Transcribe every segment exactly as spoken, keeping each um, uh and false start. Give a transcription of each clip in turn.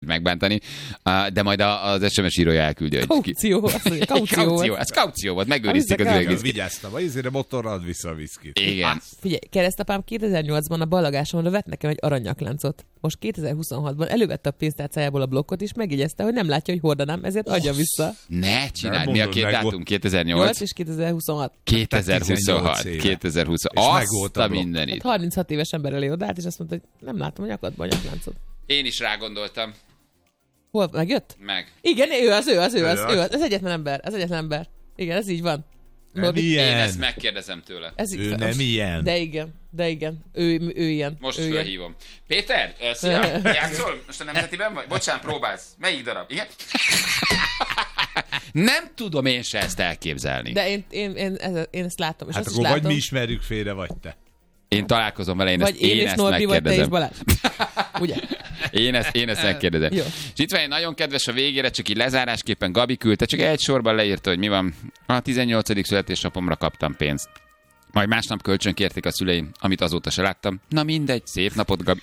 megbántani, de majd az es em es írója elküldi, hogy kaució, ki... kaució, kaució, ez kaució volt, megőrizték az üvegviszkit. Vigyáztam, azért motorra ad vissza a viszkit. Igen. Figyelj, keresztapám kétezer-nyolcban a ballagáson vett nekem egy aranyakláncot. Most kétezer-huszonhatban elővette a pénztárcájából a blokkot, és megjegyezte, hogy nem látja, hogy hordanám, ezért adja vissza. Ne csináld, mi a két dátum? kétezer-nyolc és kétezer-huszonhat. kétezer-huszonhat. kétezer-huszonhat. Azt a mindenit. Hát harminchat éves ember elé odállt, és azt mondta, hogy nem látom a nyakadban a nyakláncot. Én is rágondoltam. Hol? Megjött? Meg. Igen, ő az, ő az, ő az, ő az. Ez egyetlen ember, ez egyetlen ember. Igen, ez így van. Nem ilyen. Én ezt megkérdezem tőle. Ez ő nem ilyen. De igen, de igen. Ő, ő ilyen. Most ő felhívom. Ilyen. Péter, szia, játszol? Most a nemzetiben vagy? Bocsánat, próbálsz. Melyik darab? Igen? Nem tudom én se ezt elképzelni. De én, én, én, ez, én ezt látom. És hát azt akkor is vagy látom. mi ismerjük félre, vagy te. Én találkozom vele, én vagy ezt, én, én és ezt Norbi, vagy te és megkérdezem. Balázs. Ugye? Én ezt, én ezt megkérdezem. Jó. És itt van egy nagyon kedves a végére, csak így lezárásképpen Gabi küldte, csak egy sorban leírta, hogy mi van. A tizennyolcadik születésnapomra kaptam pénzt. Majd másnap kölcsönkérték a szüleim, amit azóta se láttam. Na mindegy, szép napot, Gabi.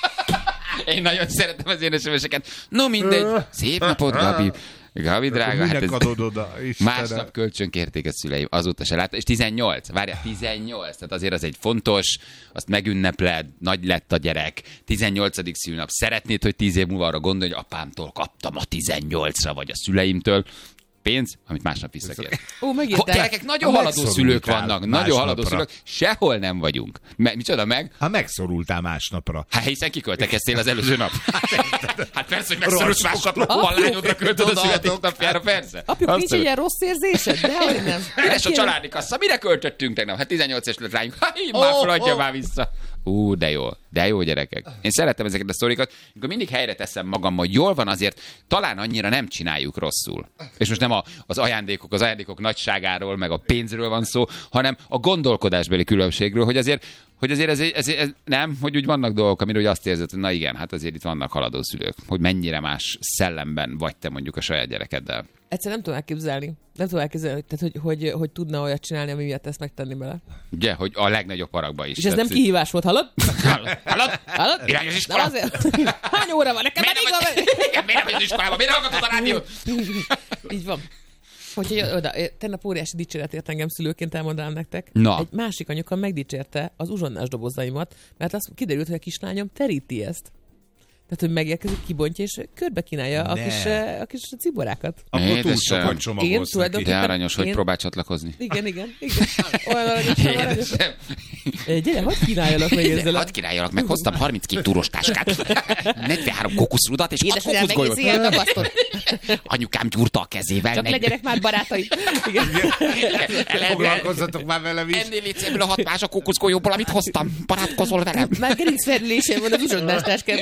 Én nagyon szeretem az én es em eseket. No mindegy, szép napot, Gabi. Gabi drága, hát ez oda, másnap kölcsönkérték a szüleim, azóta se láttam. És tizennyolc, várjál, tizennyolc, tehát azért az egy fontos, azt megünnepled, nagy lett a gyerek, tizennyolcadik szülnap. Szeretnéd, hogy tíz év múlva arra gondolj, hogy apámtól kaptam a tizennyolcra, vagy a szüleimtől pénz, amit másnap visszakért. Ó, megírtál. Gyerekek, nagyon haladó szülők vannak, nagyon haladó szülők, sehol nem vagyunk. Me, micsoda meg? Ha megszorultál másnapra. Hát hiszen kiköltekeztél az előző nap. Hát persze, hogy megszorulsz másnapra, a lányodra költöd a születésnapjára, persze. Apjuk, nincs egy ilyen rossz érzésed? Dehogy nem. És a családi kassa, mire költöttünk tegnap? Hát tizennyolc éves lett lányunk. Ha, így már feladja már vissza. Ú, de jó, de jó gyerekek. Én szeretem ezeket a sztorikat, amikor mindig helyre teszem magam, hogy jól van, azért talán annyira nem csináljuk rosszul. És most nem a, az ajándékok, az ajándékok nagyságáról, meg a pénzről van szó, hanem a gondolkodásbeli különbségről, hogy azért, hogy azért ez, ez, ez nem, hogy úgy vannak dolgok, amire úgy azt érzed, hogy na igen, hát azért itt vannak haladó szülők, hogy mennyire más szellemben vagy te mondjuk a saját gyerekeddel. Egyszerűen nem tudom elképzelni. Nem tudom elképzelni, tehát, hogy, hogy, hogy tudna olyat csinálni, ami miatt ezt megtenni bele. Ugye, hogy a legnagyobb haragba is. És ez nem kihívás volt, hallod? Hallod? Hallod? Hallod? Irányos iskola? Azért... Hány óra van? Nekem miért elég nem, vagy... Igen, miért nem vagy az iskolában? Miért hallgatod a rádiót? Így van. Úgyhogy oda, tegnap óriási dicséret ért engem szülőként, elmondanám nektek. Na. Egy másik anyuka megdicsérte az uzsonnás dobozaimat, mert az kiderült, hogy a kislányom teríti ezt. Tehát, hogy megérkezik, kibontja, és körbe kínálja a kis, a kis ciborákat. Akkor túl sokat csomagolsz neki. De aranyos, hogy én... próbál csatlakozni. Igen, igen, igen. Olyan aranyos, olyan aranyos. Gyere, hadd kínáljalak meg ezzel. Hadd kínáljalak meg, hoztam harminckét túros táskát, negyvenhárom kokuszrudat, és hat kokuszgolyót. Anyukám gyúrta a kezével. Csak legyenek már barátaim. Igen. Foglalkozzatok már velem is. Ennél légy ebből a hat más a kokuszgolyóból, amit hoztam. Barátkozol velem. Már gerincfelülésem van az uzsonnás táskám.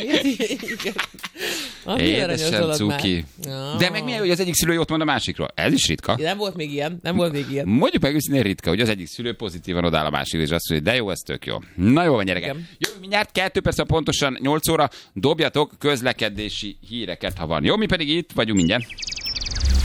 Édesem, cuki. De meg milyen, hogy az egyik szülő jót mond a másikról. Ez is ritka. Nem volt még ilyen. Nem volt még ilyen. Mondjuk meg őszintén ritka, hogy az egyik szülő pozitívan odáll a másikra, és azt mondja, de jó, ez tök jó. Na jó van, gyerekek. Jövő mindjárt, kettő perc, pontosan nyolc óra, dobjatok közlekedési híreket, ha van. Jó, mi pedig itt vagyunk mindjárt.